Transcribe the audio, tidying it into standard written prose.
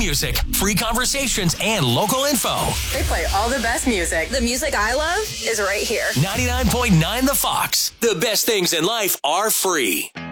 music, free conversations, and local info. They play all the best music. The music I love is right here. 99.9 The Fox. The best things in life are free.